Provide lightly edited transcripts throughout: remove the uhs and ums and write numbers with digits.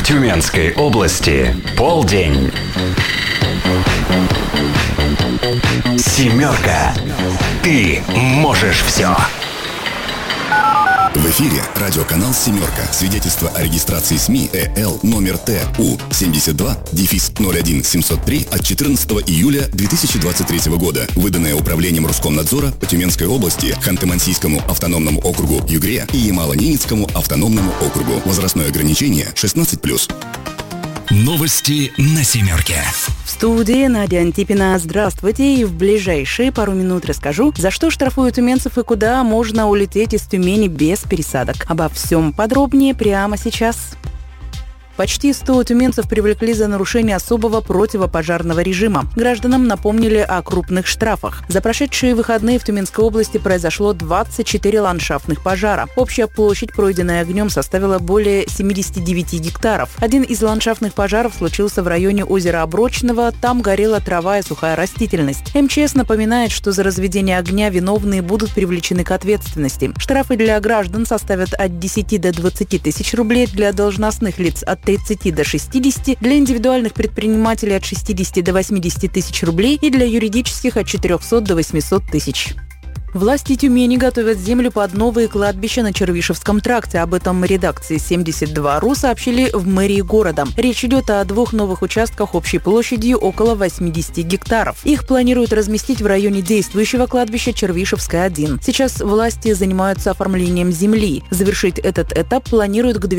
Тюменской области. Полдень. Семерка. Ты можешь все. В эфире радиоканал «Семерка». Свидетельство о регистрации СМИ ЭЛ номер ТУ 72-01-703 от 14 июля 2023 года, выданное Управлением Роскомнадзора по Тюменской области, Ханты-Мансийскому автономному округу Югре и Ямало-Ненецкому автономному округу. Возрастное ограничение 16+. Новости на «Семерке». В студии Надя Антипина. Здравствуйте. И в ближайшие пару минут расскажу, за что штрафуют тюменцев и куда можно улететь из Тюмени без пересадок. Обо всем подробнее прямо сейчас. Почти 100 тюменцев привлекли за нарушение особого противопожарного режима. Гражданам напомнили о крупных штрафах. За прошедшие выходные в Тюменской области произошло 24 ландшафтных пожара. Общая площадь, пройденная огнем, составила более 79 гектаров. Один из ландшафтных пожаров случился в районе озера Оброчного. Там горела трава и сухая растительность. МЧС напоминает, что за разведение огня виновные будут привлечены к ответственности. Штрафы для граждан составят от 10 до 20 тысяч рублей, для должностных лиц от 30 до 60, для индивидуальных предпринимателей от 60 до 80 тысяч рублей и для юридических от 400 до 800 тысяч. Власти Тюмени готовят землю под новые кладбища на Червишевском тракте. Об этом редакции 72.ру сообщили в мэрии города. Речь идет о 2 новых участках общей площадью около 80 гектаров. Их планируют разместить в районе действующего кладбища Червишевское-1. Сейчас власти занимаются оформлением земли. Завершить этот этап планируют к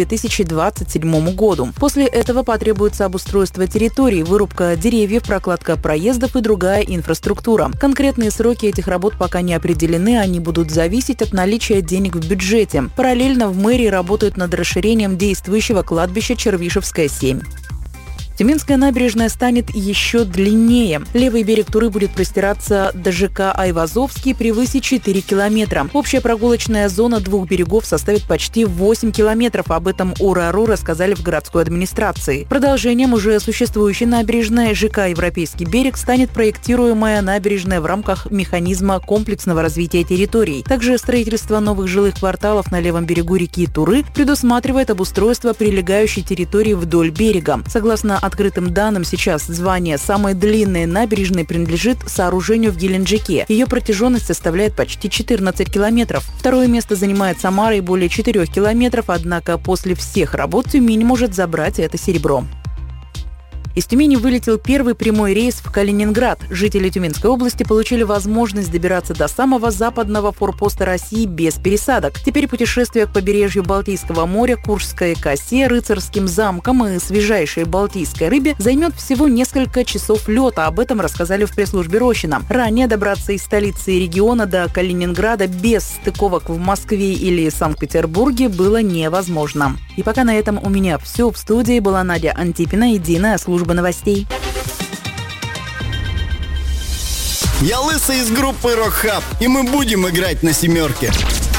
2027 году. После этого потребуется обустройство территорий, вырубка деревьев, прокладка проездов и другая инфраструктура. Конкретные сроки этих работ пока не определены. Они будут зависеть от наличия денег в бюджете. Параллельно в мэрии работают над расширением действующего кладбища Червишевское-7. Тюменская набережная станет еще длиннее. Левый берег Туры будет простираться до ЖК Айвазовский, превысить 4 километра. Общая прогулочная зона 2 берегов составит почти 8 километров. Об этом УРАРУ рассказали в городской администрации. Продолжением уже существующей набережной ЖК Европейский берег станет проектируемая набережная в рамках механизма комплексного развития территорий. Также строительство новых жилых кварталов на левом берегу реки Туры предусматривает обустройство прилегающей территории вдоль берега. Согласно открытым данным, сейчас звание самой длинной набережной принадлежит сооружению в Геленджике. Ее протяженность составляет почти 14 километров. Второе место занимает Самара и более 4 километров, однако после всех работ Тюмень может забрать это серебро. Из Тюмени вылетел первый прямой рейс в Калининград. Жители Тюменской области получили возможность добираться до самого западного форпоста России без пересадок. Теперь путешествие к побережью Балтийского моря, Куршской косе, Рыцарским замкам и свежайшей Балтийской рыбе займет всего несколько часов лета. Об этом рассказали в пресс-службе Рощина. Ранее добраться из столицы региона до Калининграда без стыковок в Москве или Санкт-Петербурге было невозможно. И пока на этом у меня все. В студии была Надя Антипина, единая служба новостей. Я Лысый из группы Рок-Хаб, и мы будем играть на «Семерке».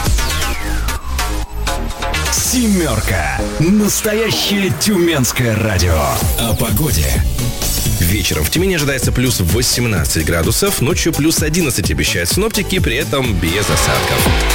«Семерка». Настоящее тюменское радио. О погоде. Вечером в Тюмени ожидается плюс 18 градусов, ночью плюс 11 обещают синоптики, при этом без осадков.